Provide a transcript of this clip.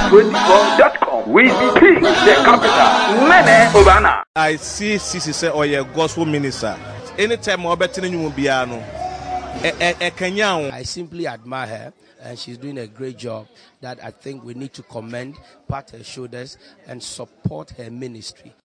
Ghana24.com. We speak the capital. Mene Obana. I see Sisi say or your gospel minister. Anytime I bet you will be I simply admire her, and she's doing a great job that I think we need to commend, pat her shoulders, and support her ministry.